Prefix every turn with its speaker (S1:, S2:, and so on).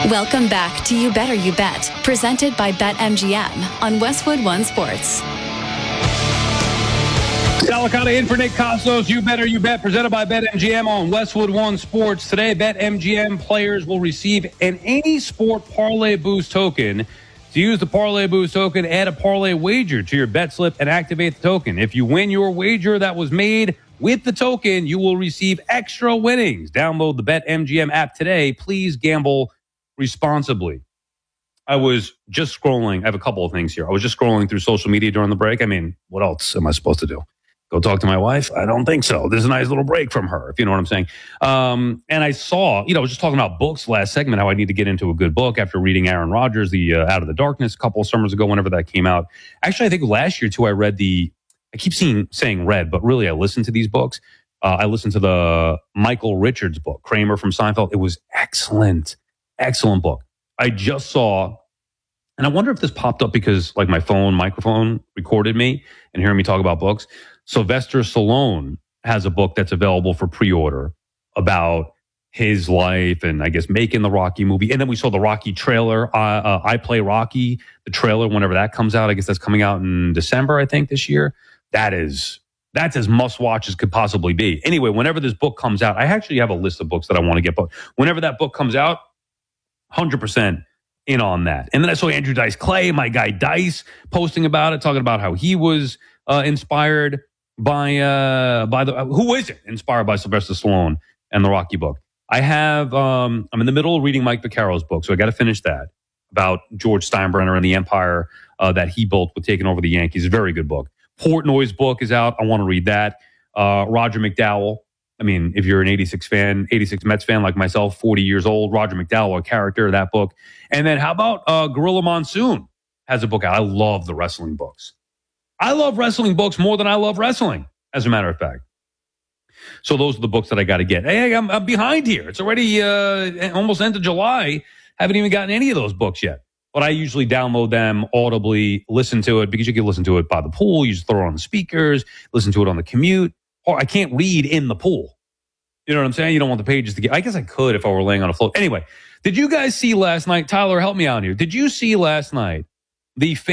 S1: Welcome back to You Better You Bet, presented by BetMGM on Westwood One Sports.
S2: Salicata in for Nick Costos. You Better You Bet, presented by BetMGM on Westwood One Sports. Today, BetMGM players will receive an Any Sport Parlay Boost token. To use the Parlay Boost token, add a parlay wager to your bet slip and activate the token. If you win your wager that was made with the token, you will receive extra winnings. Download the BetMGM app today. Please gamble responsibly. I was just scrolling. I have a couple of things here. I was just scrolling through social media during the break. I mean, what else am I supposed to do? Go talk to my wife? I don't think so. There's a nice little break from her, if you know what I'm saying. And I saw, I was just talking about books last segment, how I need to get into a good book after reading Aaron Rodgers, the Out of the Darkness, a couple of summers ago, whenever that came out. Actually, I think last year, too, I read I keep saying read, but really I listened to these books. I listened to the Michael Richards book, Kramer from Seinfeld. It was excellent. Excellent book. I just saw, and I wonder if this popped up because like my phone microphone recorded me and hearing me talk about books. Sylvester Stallone has a book that's available for pre-order about his life and I guess making the Rocky movie. And then we saw the Rocky trailer. I Play Rocky, the trailer, whenever that comes out. I guess that's coming out in December, I think, this year. That's as must-watch as could possibly be. Anyway, whenever this book comes out, I actually have a list of books that I want to get. But whenever that book comes out, 100% in on that. And then I saw Andrew Dice Clay, my guy Dice, posting about it, talking about how he was inspired by who is it? Inspired by Sylvester Stallone and the Rocky book. I have, I'm in the middle of reading Mike Vaccaro's book, so I got to finish that about George Steinbrenner and the empire that he built with taking over the Yankees. A very good book. Portnoy's book is out. I want to read that. Roger McDowell. I mean, if you're an 86 Mets fan like myself, 40 years old, Roger McDowell, a character of that book. And then how about Gorilla Monsoon has a book out. I love the wrestling books. I love wrestling books more than I love wrestling, as a matter of fact. So those are the books that I got to get. Hey, I'm behind here. It's already almost end of July. Haven't even gotten any of those books yet. But I usually download them audibly, listen to it, because you can listen to it by the pool. You just throw it on the speakers, listen to it on the commute. Or I can't read in the pool. You know what I'm saying? You don't want the pages to get... I guess I could if I were laying on a float. Anyway, did you guys see last night? Tyler, help me out here. Did you see last night the